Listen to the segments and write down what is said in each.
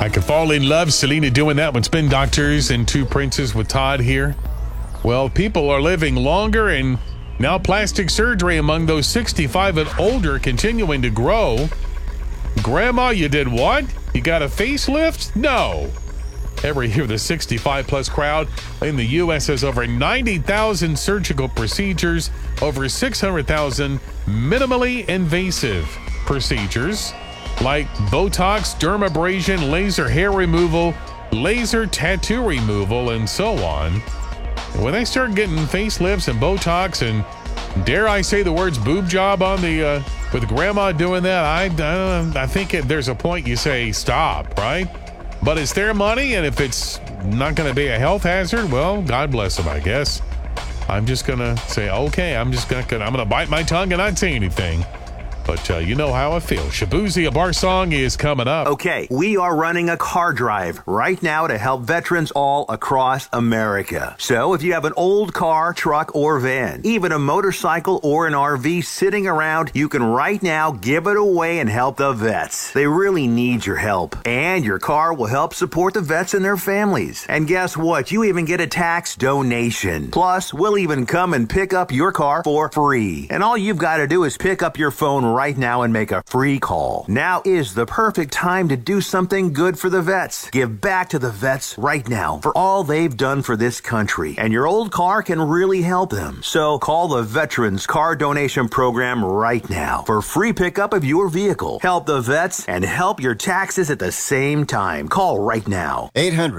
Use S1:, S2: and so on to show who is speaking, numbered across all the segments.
S1: I could fall in love. Selena doing that with Spin Doctors and Two Princes with Todd here. Well, people are living longer, and now plastic surgery among those 65 and older continuing to grow. Grandma, you did what? You got a facelift? No. Every year, the 65-plus crowd in the U.S. has over 90,000 surgical procedures, over 600,000 minimally invasive procedures like Botox, dermabrasion, laser hair removal, laser tattoo removal, and so on. When they start getting facelifts and Botox and, dare I say the words boob job on the with Grandma doing that, I think there's a point you say stop, right? But it's their money, and if it's not going to be a health hazard, well, God bless them, I guess. I'm just going to say, okay, I'm going to bite my tongue and not say anything. But you know how I feel. Shabuzi, a bar song is coming up.
S2: Okay, we are running a car drive right now to help veterans all across America. So if you have an old car, truck, or van, even a motorcycle or an RV sitting around, you can right now give it away and help the vets. They really need your help. And your car will help support the vets and their families. And guess what? You even get a tax donation. Plus, we'll even come and pick up your car for free. And all you've got to do is pick up your phone right now and make a free call. Now is the perfect time to do something good for the vets. Give back to the vets right now for all they've done for this country. And your old car can really help them. So call the Veterans Car Donation Program right now for free pickup of your vehicle. Help the vets and help your taxes at the same time. Call right now.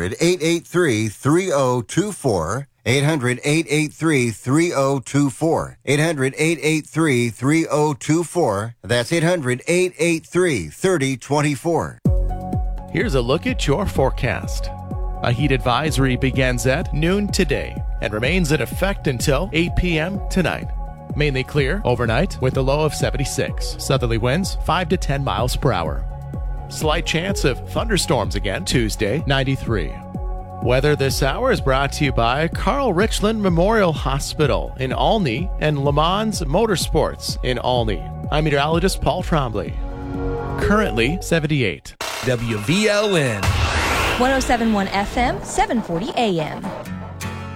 S3: 800-883-3024. 800-883-3024. 800-883-3024. That's 800-883-3024.
S4: Here's a look at your forecast. A heat advisory begins at noon today and remains in effect until 8 p.m. tonight. Mainly clear overnight with a low of 76. Southerly winds 5 to 10 miles per hour. Slight chance of thunderstorms again Tuesday, 93. Weather this hour is brought to you by Carl Richland Memorial Hospital in Olney and Le Mans Motorsports in Olney. I'm meteorologist Paul Trombley. Currently 78.
S5: WVLN
S6: 107.1 FM, 740 AM.